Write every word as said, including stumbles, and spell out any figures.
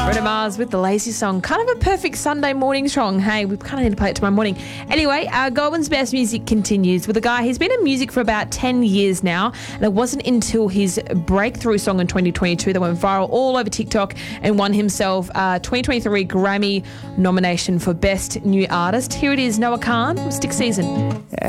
Bruno Mars with the Lazy Song. Kind of a perfect Sunday morning song. Hey, we kind of need to play it tomorrow morning. Anyway, uh, Goldman's Best Music continues with a guy. He's been in music for about ten years now, and it wasn't until his breakthrough song in twenty twenty-two that went viral all over TikTok and won himself a twenty twenty-three Grammy nomination for Best New Artist. Here it is, Noah Khan, Stick Season.